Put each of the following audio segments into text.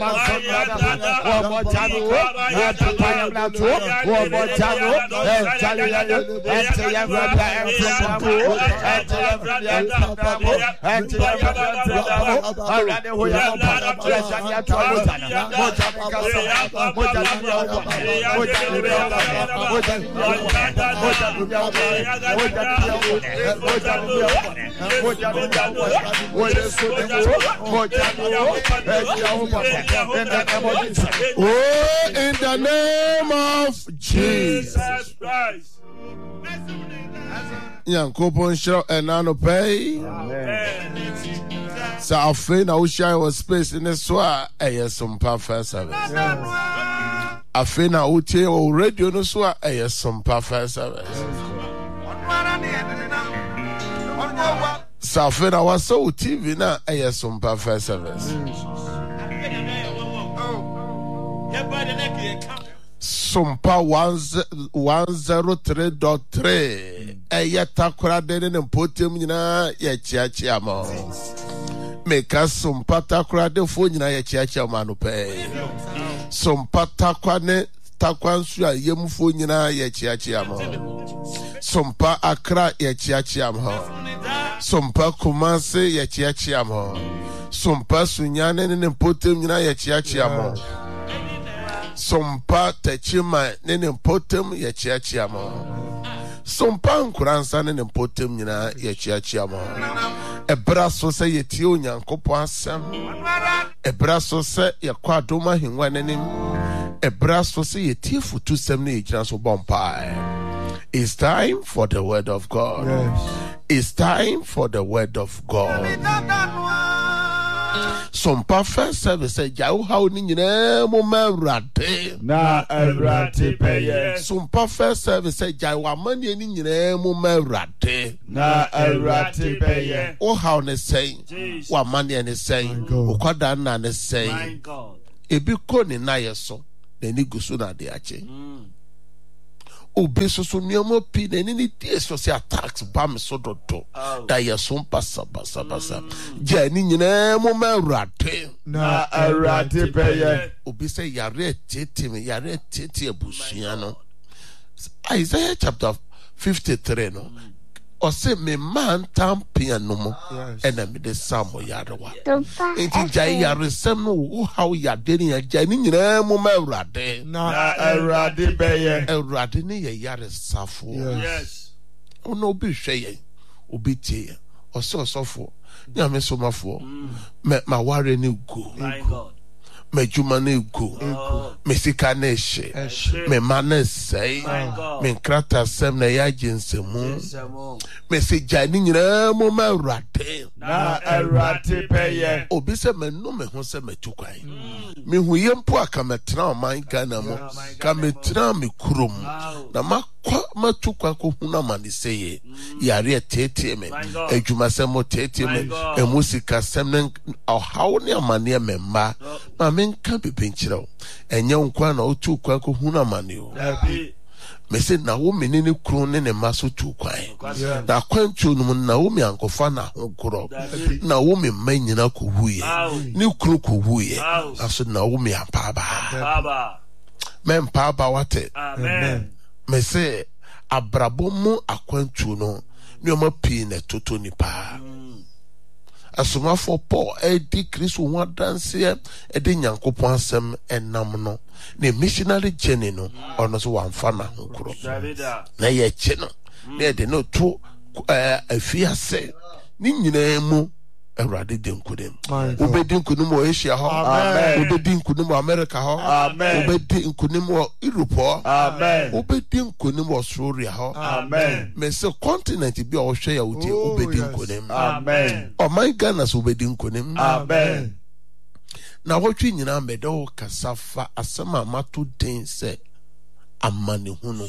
in the name of Jesus Christ. Yankopon show enano pay. So I feel now share was space in the soa some perfect service. I feel now uche o radio no soa some perfect service. So I feel now was so TV na some perfect service. Sumpa 103.3 takura de ne potem nyina ye chiachia mo meka sumpa takura de fo nyina ye chiachia mo no pe sumpa takwa ne takwansu a yemfo nyina ye chiachia mo sumpa Accra ye chiachia mo sumpa Kumasi ye chiachia mo sumpa Sunyane ne potem nyina ye chiachia mo Sompa techima nene potem ye chiachia mo. Sompa nkuransa nene potem nyina ye chiachia mo. Ebra so se ye tie Onyankopon asem. Ebra so se ye kwadoma hinwa nenim. Ebra so se ye tie futu sem ne yira so bompa. It's time for the word of God. Yes. It's time for the word of God. Some perfect service jaw how ni nyina mo mawrade na awrade peye. Some perfect service jaw amani ni nyina mo mawrade na awrade peye. O how ne say wa mani ne say o kwada na ne say my God ebi ko ni na yeso na ni gusu na de ache obi so niamo pi na ni die so se attacks bam so dodo da yeso pasa ja ni nyina mo mawrade na awrade peye. Obi say yare tete abusua no. Isaiah chapter 53 no. O say me man tampia no mo ena me de samo yarewa. Enti jai yare sem no wo how yade ni ja ni nyina mo mawrade na awrade peye. Awrade ni ye yare safo. Yes. Ono obi hwe ye obi tie o so sofo nyame somafo ma ware ni go. My God. Me juma ne go, me sika ne she, me mane say, me krata sem na ya jinsemu, me se jani nyina mo ma rate na awrate peye. Obi se me no me ho se me tukwan. Me hu yempo aka metra o man Ghana mo, ka metra me kurom. Na makwa matukwa ko huna mani seye. Yare tete me, ejuma sem tete me, emusika sem ne hawo ne amane me ma. Menka bebenchira enye nkwa na otu kwa ko huna mane o me se na wo menene kro ne ne maso tu kwan na kwantu no na wo me ankofa na hokro na wo me manyina ko huye ni kro ko huye aso na wo me apaba men paba wate amen me se abrabomu akwantu no ni o ma pi na toto nipa asoma for Paul edi Kristo ho adanse edi Nyankopon asem enam no ne missionary journey no ono so wamfa na honkro na ye che no na de no to afiase ni nyina mu Awurade de nkudem obedi nkudem wo Asia ho obedi nkudem wo America ho obedi nkudem wo Europe ho obedi nkudem wo Australia ho me se continent bi o hwe ya uti obedi nkudem o my Ghana so obedi nkudem na wotwe nyina medo kasafa asema mato den se amane hunu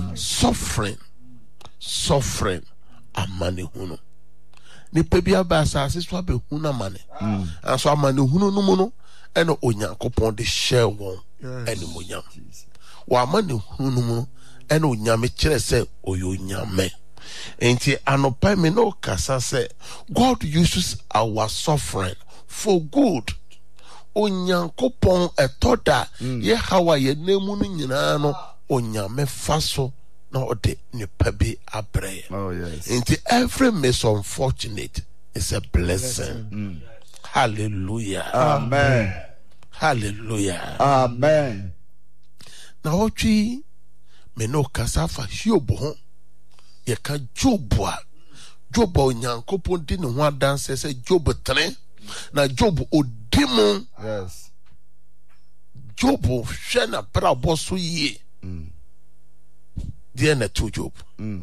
suffering amane hunu ni pebia ba sa so abe hunu amane anso amane hunu no mu no eno Onyankopon de share won eno monyam wa amane hunu mu eno onyame kire se oyo nyame enti anopa me no kasa se God uses our suffering for good. onyankopon etoda ye hawa ye nemu no nyina no onyame faso na ode nipa bi abre. Oh yes. Into every misunfortunate is a blessing. Hallelujah. Amen. Hallelujah. Amen. Na ochi me no kasafa hiobo ho ye ka Job onyankopon di ne ho adanse se Job tene na Job odimu. Yes. Job hwe na brabo so yie. Dear na to Job.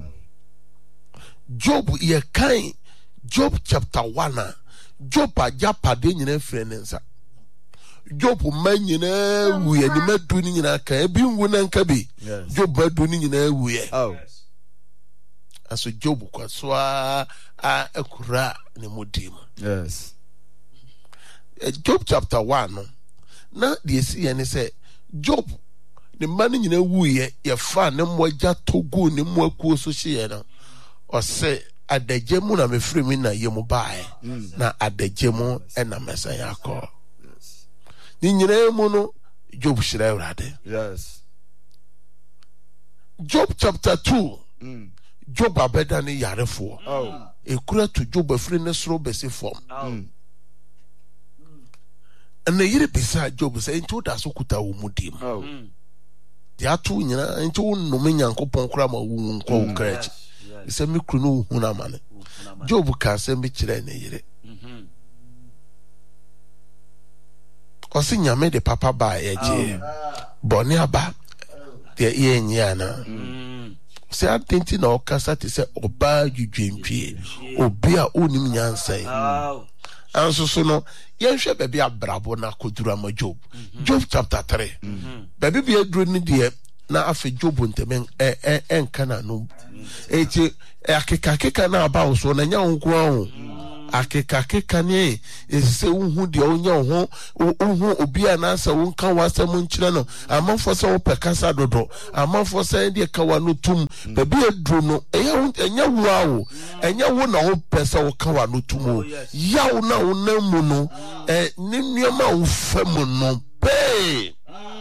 Job ye kan Job chapter 1. Job ajapade nyina frenensa. Job man nyina wuye ni madu ni nyina ka ebi nwu na nka bi. Job madu ni nyina wuye. Oh. Aso Job kwaso a ekura ne modim. Yes. Job chapter 1 no. Na de si ye ne say Job ne man nyina wuye ye fa ne moja togu ne moakuo so hye no. O say adagemu na mefiri mi na yemu bae na adagemu na mesa yakọ. Ni nyina mu no Job hyira Awurade. Yes. Job chapter 2. Job abeda ne yarefo. Oh. Ekura to Job afiri ne soro besi form. Na yire bisa Job say into da so kuta wo mudim. Oh. Di atu nyina into no me Nyankopon kura ma wo nko wo kra chi. Say me kru no hu na mane. Job ka say me kire na yire. Osi nyame de papa ba eje. Boni aba. De ye nyia na. Se atenti na okasa te se oba dwudwentwie. Obi a onim nyansai. Anso so no yenhwe bebe abrabo na kodura ma Job. Job chapter 3. Bebe bi edru ni de na afi Job ntemen enka na no. Eche akeka na aba so na nya nko ahu. Akeka ne ese unhu de onya ho unhu obi anasa wonka wasam nkyira no amanfo se wo pekasa dodo amanfo se de kawa no tum bebe edru no enya wo awo enya wo na wo pesa wo kawa no tum yawo na wo na mu no ne nneema wo fam no pe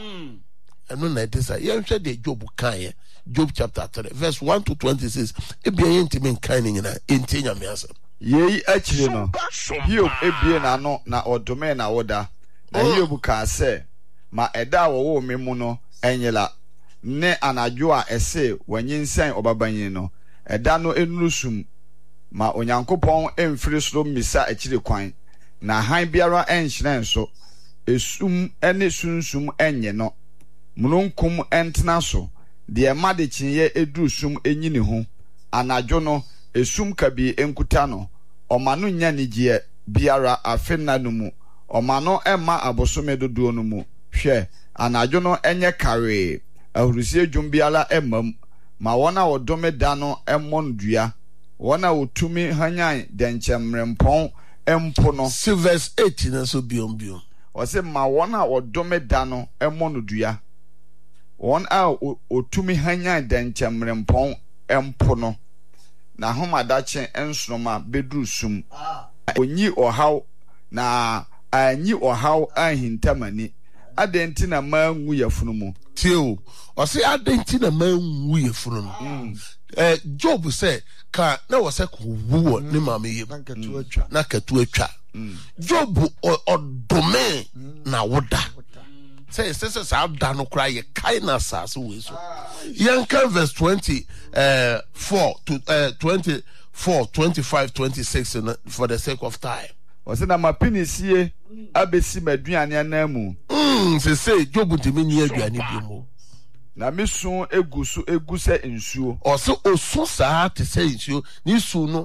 eno na desa yenhwe de Job kan Job chapter 3 verse 1 to 26 ebia yentimi kan ni nyina entinya me asem. Yei achire no Hiob ebie na no na odome na woda na Hiob ka se ma eda wo me mu no enyela ne anadwo a ese wanyinsan obabanyin no eda no enurusum ma onyankopon emfiri soro misa achire kwan na han biara enhyeren so esum ene sunsum enye no mununkum entena so de ma de chinye edurusum enyini ho anadwo no esum kabi enkuta no omano nya nigye biara afenna no mu omano emma abosome dodo no mu hwe anadwo no enye kare ahurusie dwum biara emmam ma wona wodome da no emmon dua wona wotumi hanyan denchemrempon empo no verse 8 na so biom o se ma wona wodome da no emmon dua won a otumi hanyan denchemrempon empo no na homadache ensroma bedru sum onyi ohaw na anyi ohaw ahintamani adenti na manwu yafunu mu tio o se adenti na manwu yafunu mu Job say ka na wo se ko wuo ne mama yem na katu atwa Job odome na woda say sa da no kra ye kindness as we so yankan verse 24 to 24 25 26 for the sake of time o se na mapinisie abesi maduane anamu say Job ntimi ni aduane bi mo na mesu eguse nsuo o se oso saa te se nsuo ni su no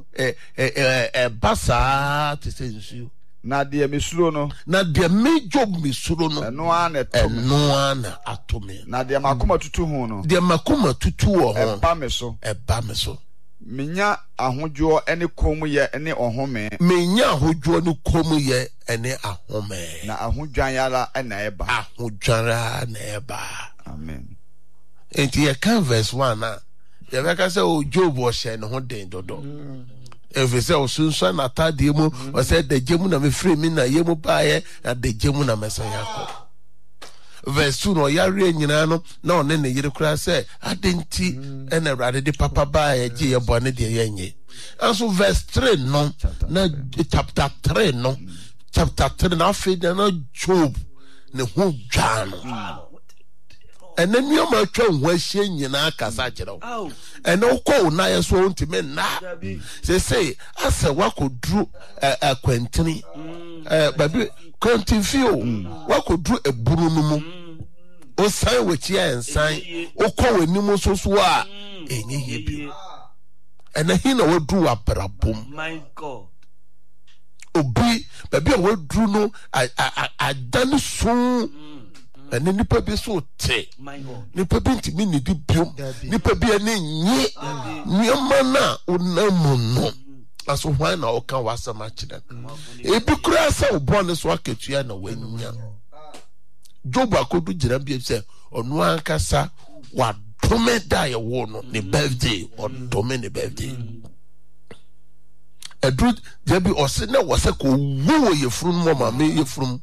basa te se nsuo na de mesuro no na de me Job mesuro no eno ana atome na de makoma tutu ho no de makoma tutu wo ho eba me so menya ahodwo ene komu ye ene ohome menya ahodwo ne komu ye ene ahome na ahodwan yara na eba ahodwara na eba amen enti ye kan verse 1 na ye beka say o Job o hye ne ho den dodo If o sunsan atade mu o say de gemu na me free mi na yemu baaye na de gemu na mesaya ko. Verse 2 no yare nyina no na one ne yire kura say adenti na Awurade de papa baaye gye ye bone de ye nye. Also verse 3 no na chapter 3 no chapter 3 na afi na Job ne ho dwa no. And then you might try when she nyina kasa kire. And no call na ye so ntime na. Say as a what could drew a quentini baby quentin what could drew a burunumu. O sign which ye and sign o call we nimu so so a enye ye bi. And then he no drew a parabum. My God. Obi baby o drew no I done so. And then nipa bi so te nipa bi ntimi ne di biom nipa bi ane nyi nyama na onamu no aso hwan na o kan wasama kire ebi kura sa obone so aketua na wanya Job akodu gira bi se onu ankasa wa dome da ye wo no ne birthday or dome ne birthday edru je bi o se na wo se ko wo ye frum mo ma me ye frum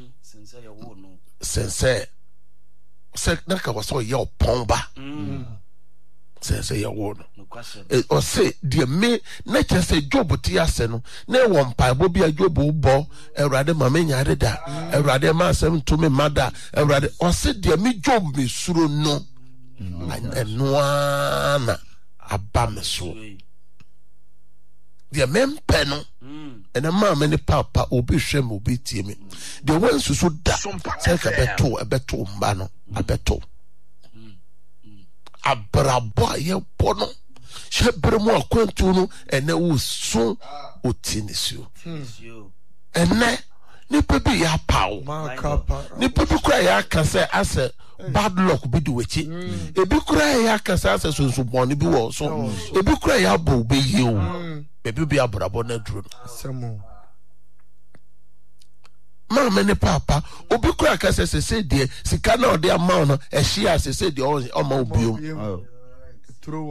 sense na ka was so your pomba sense your won o say de me na che say Job ti ase no na wo mpa bo bia Job bo Awurade ma me nyaade da Awurade ma asem to me mada Awurade o say de me Job me suro no eno ana aba me so de mempe no ena ma me ne papa obi hwem obi tie me de wan susu da say ka beto mba no abeto abrabo ye bono shebremu akwantu no ena wo so otinisio ene ni pebi ya pawo ni pebi kura ya kase ase bad luck bi do wechi ebi kura ya kase ase so boni bi wo so ebi kura ya bo be yi o bebi bi abrabo na duro semo mama ne papa obi kura kase se de sika na ode amount no ehia se de o ma obiom